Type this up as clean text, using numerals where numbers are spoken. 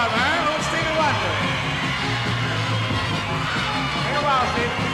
while, man. Old Stevie Wonder. Wait a while, Stevie.